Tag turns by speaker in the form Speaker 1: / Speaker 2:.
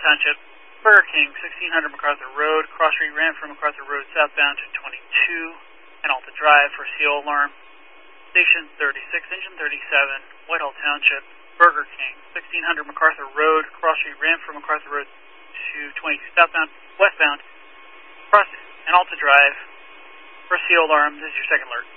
Speaker 1: Township, Burger King, 1600 MacArthur Road, cross street ran from MacArthur Road southbound to 22, and Alta Drive for CO alarm. Station 36, Engine 37, Whitehall Township, Burger King, 1600 MacArthur Road, cross street ran from MacArthur Road to 22 westbound, cross and Alta Drive for CO alarm. This is your second alert.